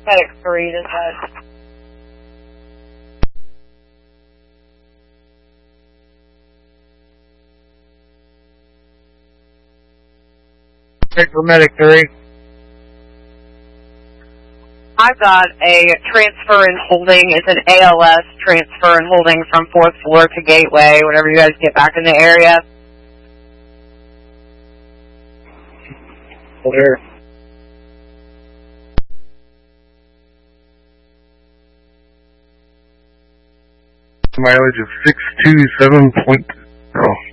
Medic 3, does that... Check for Medic 3. I've got a transfer and holding. It's an ALS transfer and holding from 4th floor to Gateway whenever you guys get back in the area. Clear. Mileage of 627.0.